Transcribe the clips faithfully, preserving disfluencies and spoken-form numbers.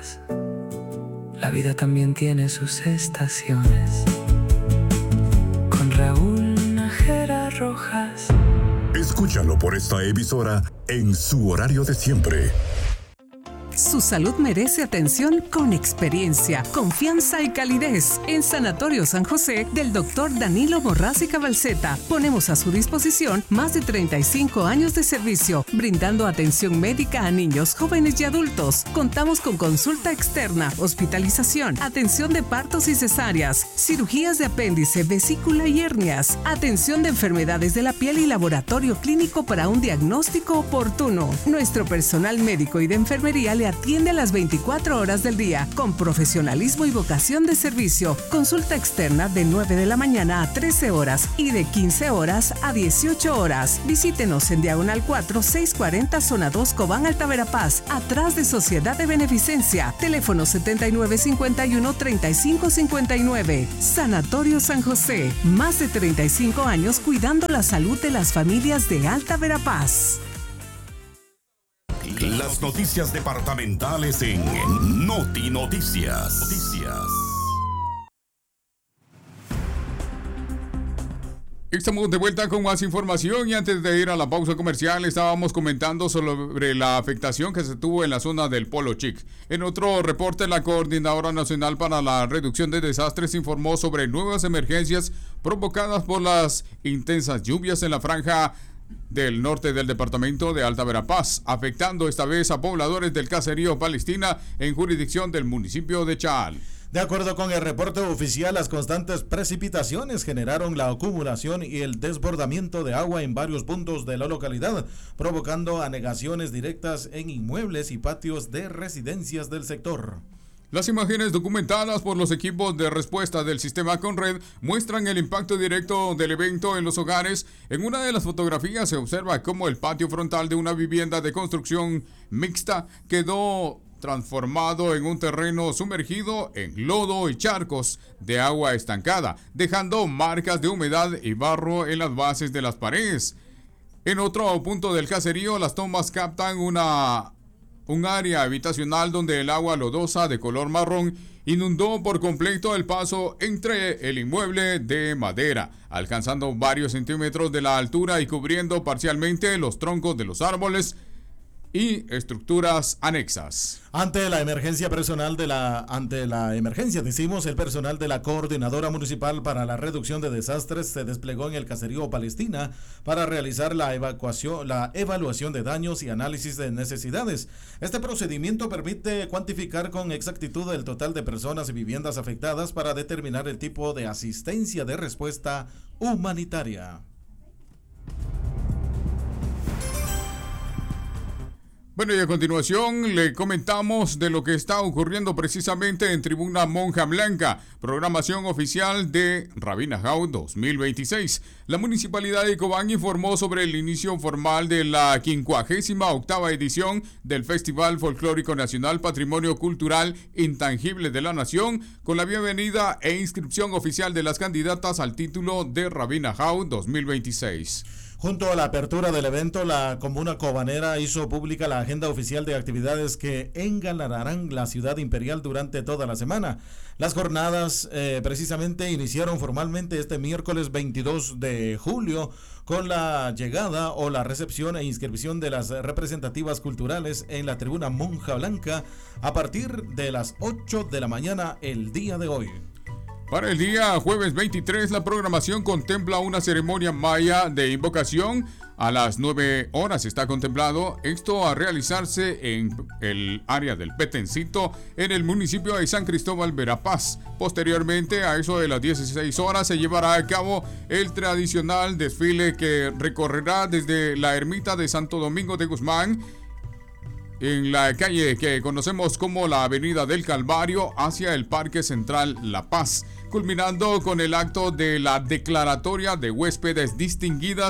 rojas. La vida también tiene sus estaciones. Con Raúl Nájera Rojas. Escúchalo por esta emisora en su horario de siempre. Su salud merece atención con experiencia, confianza y calidez. En Sanatorio San José del doctor Danilo Morraz y Cabalceta ponemos a su disposición más de treinta y cinco años de servicio, brindando atención médica a niños, jóvenes y adultos. Contamos con consulta externa, hospitalización, atención de partos y cesáreas, cirugías de apéndice, vesícula y hernias, atención de enfermedades de la piel y laboratorio clínico para un diagnóstico oportuno. Nuestro personal médico y de enfermería le atiende a las veinticuatro horas del día con profesionalismo y vocación de servicio. Consulta externa de nueve de la mañana a trece horas y de quince horas a dieciocho horas. Visítenos en Diagonal cuatro, seiscientos cuarenta, Zona dos, Cobán, Alta Verapaz, atrás de Sociedad de Beneficencia. Teléfono setenta y nueve cincuenta y uno, treinta y cinco cincuenta y nueve. Sanatorio San José. Más de treinta y cinco años cuidando la salud de las familias de Alta Verapaz. Las noticias departamentales en Noti Noticias. Noticias. Estamos de vuelta con más información y antes de ir a la pausa comercial estábamos comentando sobre la afectación que se tuvo en la zona del Polo Chic. En otro reporte, la Coordinadora Nacional para la Reducción de Desastres informó sobre nuevas emergencias provocadas por las intensas lluvias en la franja del norte del departamento de Alta Verapaz, afectando esta vez a pobladores del caserío Palestina en jurisdicción del municipio de Chaal. De acuerdo con el reporte oficial, las constantes precipitaciones generaron la acumulación y el desbordamiento de agua en varios puntos de la localidad, provocando anegaciones directas en inmuebles y patios de residencias del sector. Las imágenes documentadas por los equipos de respuesta del sistema Conred muestran el impacto directo del evento en los hogares. En una de las fotografías se observa cómo el patio frontal de una vivienda de construcción mixta quedó transformado en un terreno sumergido en lodo y charcos de agua estancada, dejando marcas de humedad y barro en las bases de las paredes. En otro punto del caserío, las tomas captan una... un área habitacional donde el agua lodosa de color marrón inundó por completo el paso entre el inmueble de madera, alcanzando varios centímetros de la altura y cubriendo parcialmente los troncos de los árboles y estructuras anexas. Ante la emergencia personal de la ante la emergencia, decimos, el personal de la Coordinadora Municipal para la Reducción de Desastres se desplegó en el caserío Palestina para realizar la evacuación, la evaluación de daños y análisis de necesidades. Este procedimiento permite cuantificar con exactitud el total de personas y viviendas afectadas para determinar el tipo de asistencia de respuesta humanitaria. Bueno, y a continuación le comentamos de lo que está ocurriendo precisamente en Tribuna Monja Blanca, programación oficial de Rabina Jau dos mil veintiséis. La Municipalidad de Cobán informó sobre el inicio formal de la quincuagésima octava edición del Festival Folclórico Nacional Patrimonio Cultural Intangible de la Nación, con la bienvenida e inscripción oficial de las candidatas al título de Rabina Jau dos mil veintiséis. Junto a la apertura del evento, la comuna cobanera hizo pública la agenda oficial de actividades que engalanarán la ciudad imperial durante toda la semana. Las jornadas eh, precisamente iniciaron formalmente este miércoles veintidós de julio con la llegada o la recepción e inscripción de las representativas culturales en la Tribuna Monja Blanca a partir de las ocho de la mañana el día de hoy. Para el día jueves veintitrés, la programación contempla una ceremonia maya de invocación. A las nueve horas está contemplado esto a realizarse en el área del Petencito, en el municipio de San Cristóbal Verapaz. Posteriormente, a eso de las dieciséis horas, se llevará a cabo el tradicional desfile que recorrerá desde la ermita de Santo Domingo de Guzmán, en la calle que conocemos como la Avenida del Calvario, hacia el Parque Central La Paz, culminando con el acto de la declaratoria de huéspedes distinguidas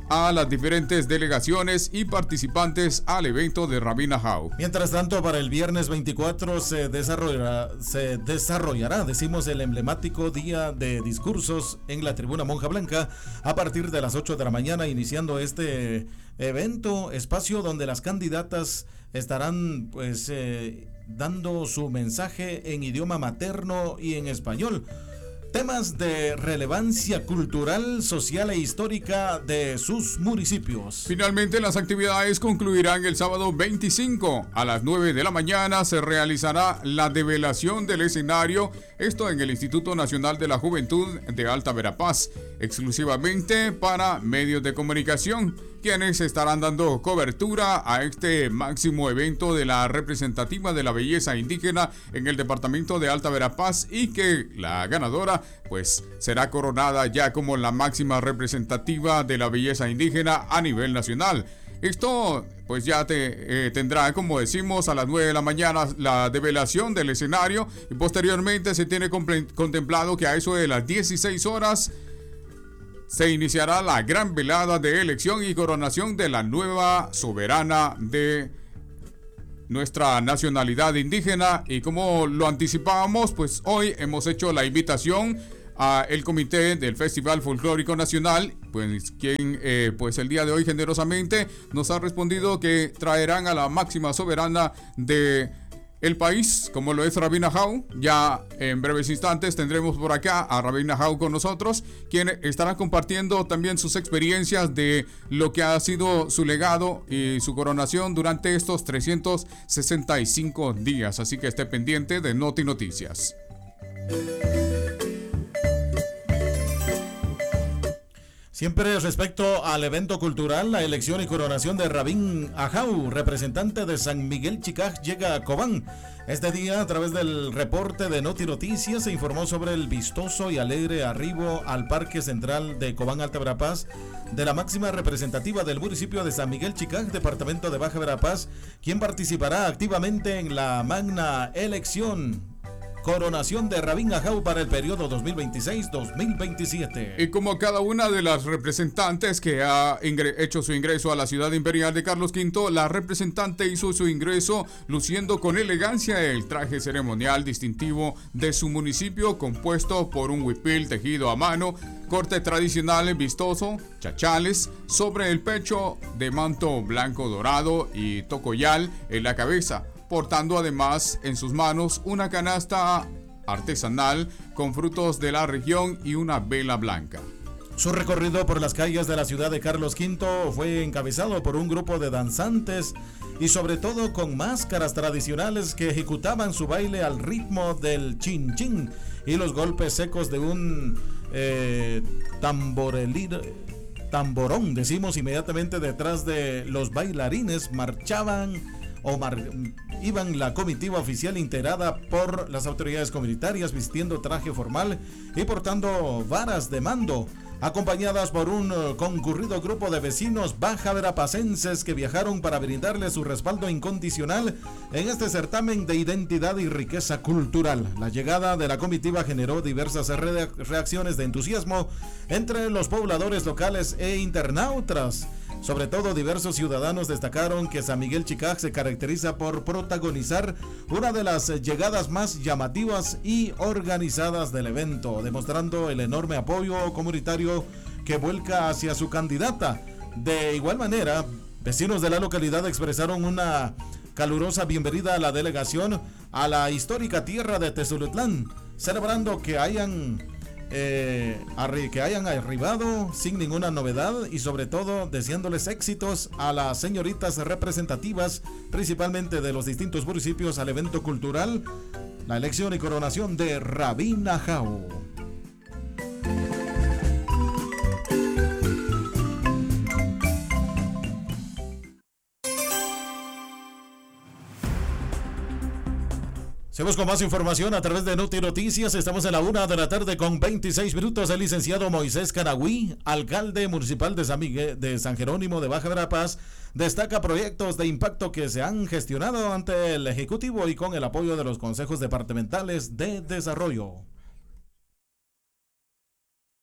a las diferentes delegaciones y participantes al evento de Rabin Ajau. Mientras tanto, para el viernes veinticuatro se desarrollará, se desarrollará, decimos, el emblemático día de discursos en la Tribuna Monja Blanca a partir de las ocho de la mañana, iniciando este evento, espacio donde las candidatas estarán pues eh, dando su mensaje en idioma materno y en español. Temas de relevancia cultural, social e histórica de sus municipios. Finalmente, las actividades concluirán el sábado veinticinco. A las nueve de la mañana se realizará la develación del escenario, esto en el Instituto Nacional de la Juventud de Alta Verapaz, exclusivamente para medios de comunicación, quienes estarán dando cobertura a este máximo evento de la representativa de la belleza indígena en el departamento de Alta Verapaz, y que la ganadora pues será coronada ya como la máxima representativa de la belleza indígena a nivel nacional. Esto pues ya te, eh, tendrá, como decimos, a las nueve de la mañana la develación del escenario, y posteriormente se tiene contemplado que a eso de las dieciséis horas se iniciará la gran velada de elección y coronación de la nueva soberana de nuestra nacionalidad indígena. Y como lo anticipábamos, pues hoy hemos hecho la invitación a el comité del Festival Folclórico Nacional, pues quien eh, pues el día de hoy generosamente nos ha respondido que traerán a la máxima soberana de el país, como lo es Rabin Ajau. Ya en breves instantes tendremos por acá a Rabin Ajau con nosotros, quien estará compartiendo también sus experiencias de lo que ha sido su legado y su coronación durante estos trescientos sesenta y cinco días. Así que esté pendiente de Noti Noticias. Siempre respecto al evento cultural, la elección y coronación de Rabin Ajau, representante de San Miguel Chicaj, llega a Cobán. Este día, a través del reporte de Noti Noticias, se informó sobre el vistoso y alegre arribo al Parque Central de Cobán, Alta Verapaz, de la máxima representativa del municipio de San Miguel Chicaj, departamento de Baja Verapaz, quien participará activamente en la magna elección coronación de Rabin Ajau para el periodo dos mil veintiséis dos mil veintisiete. Y como cada una de las representantes que ha hecho su ingreso a la ciudad imperial de Carlos Quinto, la representante hizo su ingreso luciendo con elegancia el traje ceremonial distintivo de su municipio, compuesto por un huipil tejido a mano, corte tradicional vistoso, chachales sobre el pecho, de manto blanco dorado y tocoyal en la cabeza, portando además en sus manos una canasta artesanal con frutos de la región y una vela blanca. Su recorrido por las calles de la ciudad de Carlos Quinto fue encabezado por un grupo de danzantes y sobre todo con máscaras tradicionales que ejecutaban su baile al ritmo del chin chin y los golpes secos de un eh, tamborelir, tamborón, decimos. Inmediatamente detrás de los bailarines marchaban o mar, iban la comitiva oficial integrada por las autoridades comunitarias vistiendo traje formal y portando varas de mando, acompañadas por un concurrido grupo de vecinos bajaverapacenses que viajaron para brindarle su respaldo incondicional en este certamen de identidad y riqueza cultural. La llegada de la comitiva generó diversas re- reacciones de entusiasmo entre los pobladores locales e internautas. Sobre todo, diversos ciudadanos destacaron que San Miguel Chicaj se caracteriza por protagonizar una de las llegadas más llamativas y organizadas del evento, demostrando el enorme apoyo comunitario que vuelca hacia su candidata. De igual manera, vecinos de la localidad expresaron una calurosa bienvenida a la delegación a la histórica tierra de Tezulutlán, celebrando que hayan Eh, que hayan arribado sin ninguna novedad y sobre todo deseándoles éxitos a las señoritas representativas, principalmente de los distintos municipios, al evento cultural, la elección y coronación de Rabin Ajau. Seguimos con más información a través de Noti Noticias. Estamos en la una de la tarde con veintiséis minutos. El licenciado Moisés Canagüí, alcalde municipal de San Miguel, de San Jerónimo de Baja Verapaz, destaca proyectos de impacto que se han gestionado ante el Ejecutivo y con el apoyo de los consejos departamentales de desarrollo.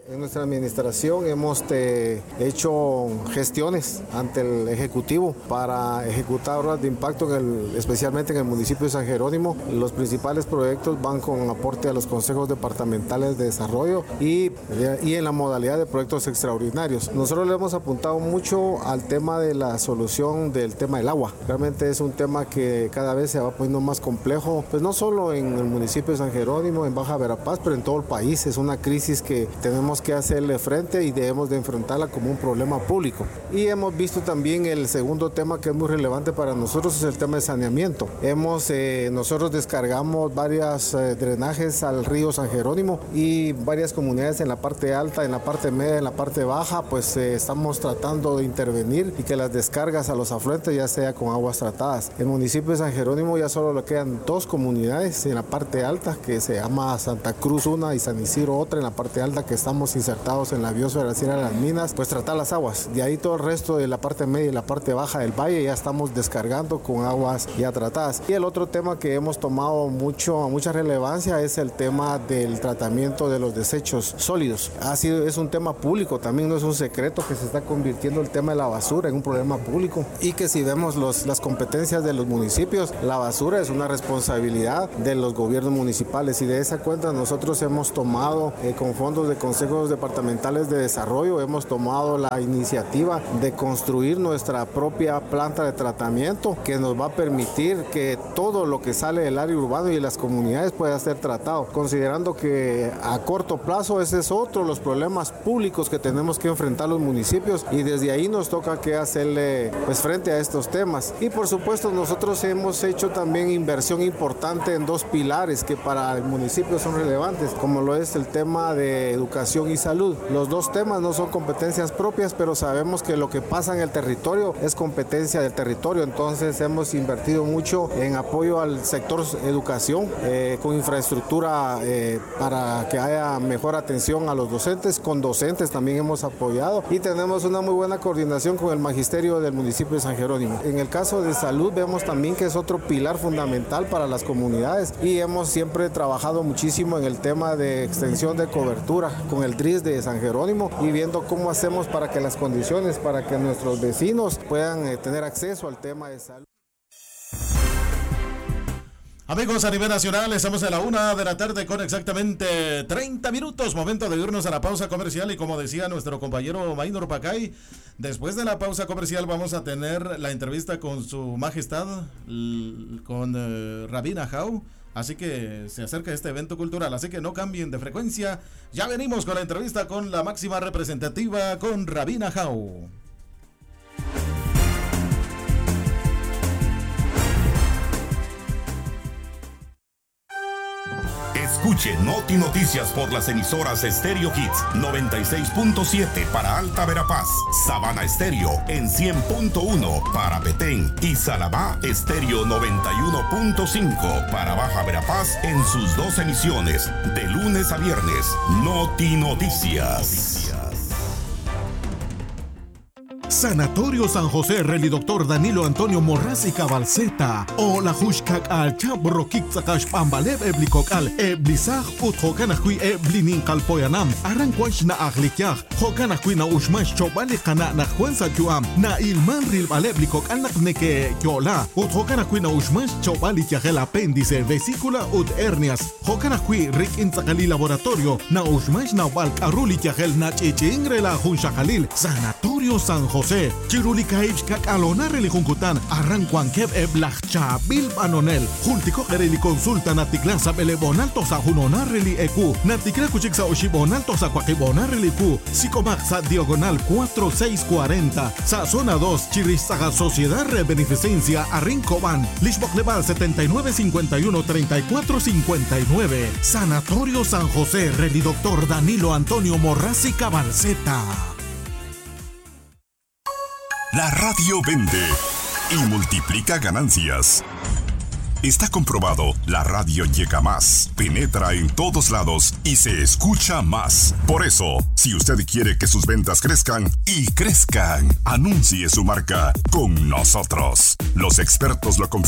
En nuestra administración hemos eh, hecho gestiones ante el Ejecutivo para ejecutar obras de impacto, en el, especialmente en el municipio de San Jerónimo. Los principales proyectos van con aporte a los consejos departamentales de desarrollo y, y en la modalidad de proyectos extraordinarios. Nosotros le hemos apuntado mucho al tema de la solución del tema del agua. Realmente es un tema que cada vez se va poniendo más complejo, pues no solo en el municipio de San Jerónimo, en Baja Verapaz, pero en todo el país. Es una crisis que tenemos que hacerle frente y debemos de enfrentarla como un problema público. Y hemos visto también el segundo tema que es muy relevante para nosotros, es el tema de saneamiento. Hemos, eh, nosotros descargamos varios eh, drenajes al río San Jerónimo y varias comunidades en la parte alta, en la parte media, en la parte baja, pues eh, estamos tratando de intervenir y que las descargas a los afluentes ya sea con aguas tratadas. El municipio de San Jerónimo ya solo le quedan dos comunidades en la parte alta, que se llama Santa Cruz una y San Isidro otra, en la parte alta, que estamos insertados en la biosfera de las Minas, pues tratar las aguas. De ahí todo el resto de la parte media y la parte baja del valle ya estamos descargando con aguas ya tratadas. Y el otro tema que hemos tomado mucho, mucha relevancia es el tema del tratamiento de los desechos sólidos. Ha sido, es un tema público, también no es un secreto que se está convirtiendo el tema de la basura en un problema público y que si vemos los, las competencias de los municipios, la basura es una responsabilidad de los gobiernos municipales y de esa cuenta nosotros hemos tomado eh, con fondos de consejos departamentales de desarrollo, hemos tomado la iniciativa de construir nuestra propia planta de tratamiento que nos va a permitir que todo lo que sale del área urbana y de las comunidades pueda ser tratado, considerando que a corto plazo ese es otro de los problemas públicos que tenemos que enfrentar los municipios y desde ahí nos toca que hacerle pues frente a estos temas. Y por supuesto nosotros hemos hecho también inversión importante en dos pilares que para el municipio son relevantes, como lo es el tema de educación y salud. Los dos temas no son competencias propias, pero sabemos que lo que pasa en el territorio es competencia del territorio, entonces hemos invertido mucho en apoyo al sector educación, eh, con infraestructura eh, para que haya mejor atención a los docentes, con docentes también hemos apoyado y tenemos una muy buena coordinación con el magisterio del municipio de San Jerónimo. En el caso de salud vemos también que es otro pilar fundamental para las comunidades y hemos siempre trabajado muchísimo en el tema de extensión de cobertura con el D R I S de San Jerónimo y viendo cómo hacemos para que las condiciones para que nuestros vecinos puedan eh, tener acceso al tema de salud. Amigos, a nivel nacional, estamos a la una de la tarde con exactamente treinta minutos. Momento de irnos a la pausa comercial y como decía nuestro compañero Maynor Pacay, después de la pausa comercial vamos a tener la entrevista con su majestad, con uh, Rabina Jau. Así que se acerca este evento cultural, así que no cambien de frecuencia. Ya venimos con la entrevista con la máxima representativa, con Rabina Jau. Escuche Noti Noticias por las emisoras Stereo Hits noventa y seis punto siete para Alta Verapaz, Sabana Estéreo en cien punto uno para Petén y Salamá Estéreo noventa y uno punto cinco para Baja Verapaz en sus dos emisiones de lunes a viernes. Noti Noticias. Sanatorio San José, Reli Doctor Danilo Antonio Morraz y Cabalceta. O la Hushkak al Chabro Kixakash Pambalev Eblikok al Eblisaj Ut Hokanakui Eblinin Kalpoyanam. Arranquash na Aglikyaj. Hokanakui na Ushmash Chobali Kana na Juanza Juam. Na Ilman Ril Baleblikok al Nakneke Yola. Ut Hokanakui na Ushmash Chobali Yagel Apéndice, Vesícula Ut Hernias. Hokanakui Rik Inzakali Laboratorio. Na Ushmash na Balk Aruli Yagel na Chichingre la Hunshakalil. Sanatorio San José. Chirulika Kak Alona Relikunkutan, Arranquan Keb Eblachcha, Bil Banonel, Jultico Reli Consulta, Naticlanza Belebonalto sa Junona Reli Ecu, Naticla Cuchixa Oshibonalto sa Quaquibona Relicu, Sicomaxa Diagonal cuatro seis cuarenta, sa Zona dos, Chirizaga Sociedad Rebeneficencia, Arrincoban, Lishbok Leval setenta y nueve cincuenta y uno treinta y cuatro cincuenta y nueve, Sanatorio San José, Reli Doctor Danilo Antonio Morraz y Cabalceta. La radio vende y multiplica ganancias. Está comprobado, la radio llega más, penetra en todos lados y se escucha más. Por eso, si usted quiere que sus ventas crezcan y crezcan, anuncie su marca con nosotros. Los expertos lo confirman.